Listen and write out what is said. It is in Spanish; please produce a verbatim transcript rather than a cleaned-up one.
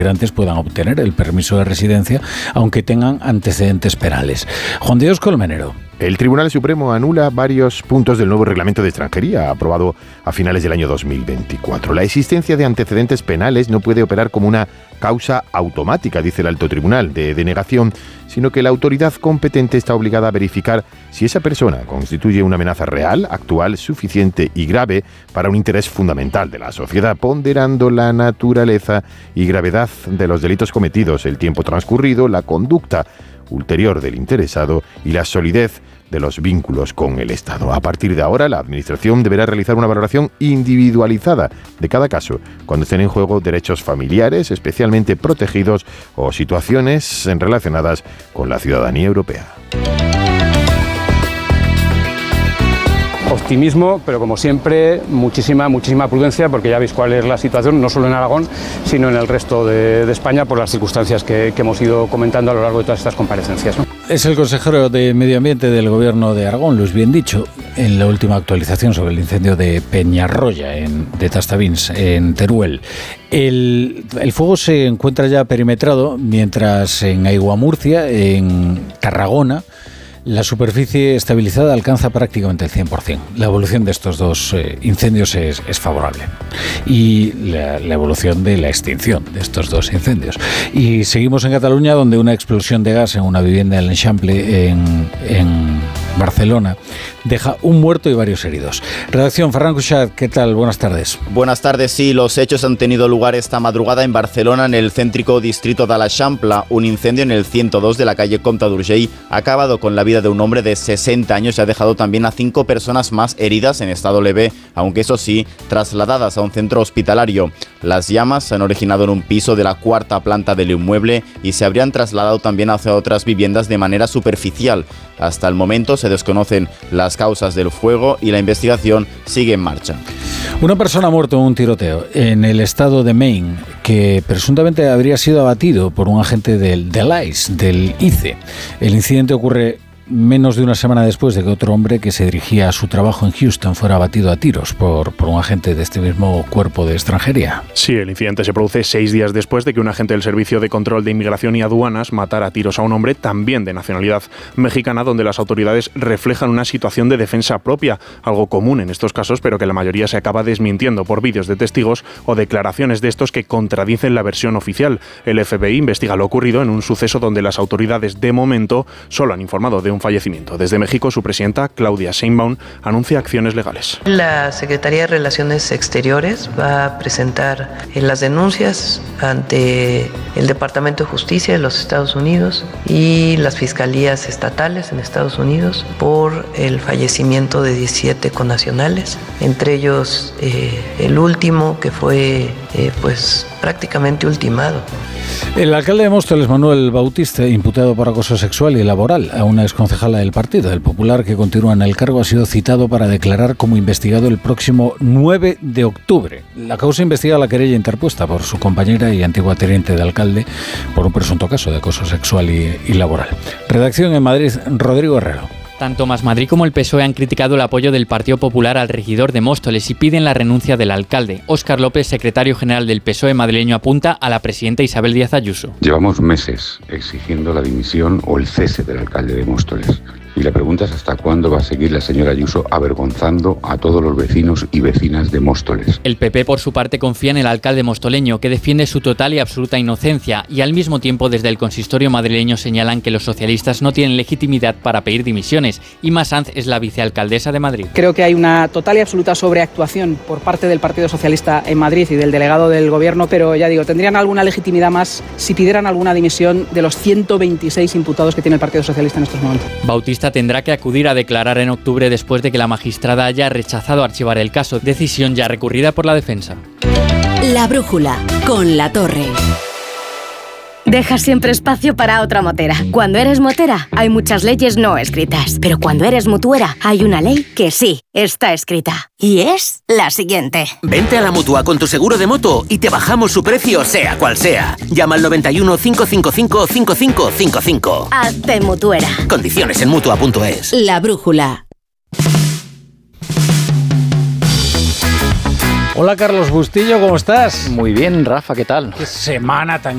migrantes puedan obtener el permiso de residencia aunque tengan antecedentes penales. Juan Dios Colmenero. El Tribunal Supremo anula varios puntos del nuevo reglamento de extranjería aprobado a finales del año dos mil veinticuatro. La existencia de antecedentes penales no puede operar como una causa automática, dice el alto tribunal, de denegación, sino que la autoridad competente está obligada a verificar si esa persona constituye una amenaza real, actual, suficiente y grave para un interés fundamental de la sociedad, ponderando la naturaleza y gravedad de los delitos cometidos, el tiempo transcurrido, la conducta ulterior del interesado y la solidez de los vínculos con el Estado. A partir de ahora, la Administración deberá realizar una valoración individualizada de cada caso, cuando estén en juego derechos familiares especialmente protegidos o situaciones relacionadas con la ciudadanía europea. Optimismo, pero como siempre, muchísima, muchísima prudencia, porque ya veis cuál es la situación, no solo en Aragón, sino en el resto de, de España, por las circunstancias que, que hemos ido comentando a lo largo de todas estas comparecencias, ¿no? Es el consejero de Medio Ambiente del Gobierno de Aragón, Luis Biendicho, en la última actualización sobre el incendio de Peñarroya, en, de Tastavins, en Teruel. El, el fuego se encuentra ya perimetrado, mientras en Aiguamurcia, en Tarragona, la superficie estabilizada alcanza prácticamente el cien por ciento. La evolución de estos dos eh, incendios es, es favorable. Y la, la evolución de la extinción de estos dos incendios. Y seguimos en Cataluña, donde una explosión de gas en una vivienda en l'Eixample, en, en Barcelona, deja un muerto y varios heridos. Redacción, Ferran Cuixart, ¿qué tal? Buenas tardes. Buenas tardes, sí. Los hechos han tenido lugar esta madrugada en Barcelona, en el céntrico distrito de l'Eixample. Un incendio en el ciento dos de la calle Comte d'Urgell ha acabado con la vida de un hombre de sesenta años y ha dejado también a cinco personas más heridas en estado leve, aunque eso sí, trasladadas a un centro hospitalario. Las llamas se han originado en un piso de la cuarta planta del inmueble y se habrían trasladado también hacia otras viviendas de manera superficial. Hasta el momento se desconocen las causas del fuego y la investigación sigue en marcha. Una persona ha muerto en un tiroteo en el estado de Maine, que presuntamente habría sido abatido por un agente del, del I C E, del I C E. El incidente ocurre menos de una semana después de que otro hombre que se dirigía a su trabajo en Houston fuera abatido a tiros por, por un agente de este mismo cuerpo de extranjería. Sí, el incidente se produce seis días después de que un agente del Servicio de Control de Inmigración y Aduanas matara a tiros a un hombre también de nacionalidad mexicana, donde las autoridades reflejan una situación de defensa propia, algo común en estos casos, pero que la mayoría se acaba desmintiendo por vídeos de testigos o declaraciones de estos que contradicen la versión oficial. El F B I investiga lo ocurrido en un suceso donde las autoridades de momento solo han informado de un fallecimiento. Desde México, su presidenta, Claudia Sheinbaum, anuncia acciones legales. La Secretaría de Relaciones Exteriores va a presentar las denuncias ante el Departamento de Justicia de los Estados Unidos y las fiscalías estatales en Estados Unidos por el fallecimiento de diecisiete connacionales, entre ellos eh, el último que fue eh, pues prácticamente ultimado. El alcalde de Móstoles, Manuel Bautista, imputado por acoso sexual y laboral a una exconcejala del partido, el Popular, que continúa en el cargo, ha sido citado para declarar como investigado el próximo nueve de octubre. La causa investiga la querella interpuesta por su compañera y antigua teniente de alcalde por un presunto caso de acoso sexual y, y laboral. Redacción en Madrid, Rodrigo Herrero. Tanto Más Madrid como el P S O E han criticado el apoyo del Partido Popular al regidor de Móstoles y piden la renuncia del alcalde. Óscar López, secretario general del P S O E madrileño, apunta a la presidenta Isabel Díaz Ayuso. Llevamos meses exigiendo la dimisión o el cese del alcalde de Móstoles. Y la pregunta es hasta cuándo va a seguir la señora Ayuso avergonzando a todos los vecinos y vecinas de Móstoles. El P P, por su parte, confía en el alcalde mostoleño, que defiende su total y absoluta inocencia, y al mismo tiempo desde el consistorio madrileño señalan que los socialistas no tienen legitimidad para pedir dimisiones. Inma Sanz es la vicealcaldesa de Madrid. Creo que hay una total y absoluta sobreactuación por parte del Partido Socialista en Madrid y del delegado del Gobierno, pero ya digo, tendrían alguna legitimidad más si pidieran alguna dimisión de los ciento veintiséis imputados que tiene el Partido Socialista en estos momentos. Bautista tendrá que acudir a declarar en octubre después de que la magistrada haya rechazado archivar el caso, decisión ya recurrida por la defensa. La brújula, con La Torre. Deja siempre espacio para otra motera. Cuando eres motera, hay muchas leyes no escritas. Pero cuando eres mutuera, hay una ley que sí está escrita. Y es la siguiente. Vente a la Mutua con tu seguro de moto y te bajamos su precio, sea cual sea. Llama al noventa y uno, cinco cinco cinco, cinco cinco cinco cinco. Hazte mutuera. Condiciones en mutua punto es. La brújula. Hola Carlos Bustillo, ¿cómo estás? Muy bien, Rafa, ¿qué tal? Qué semana tan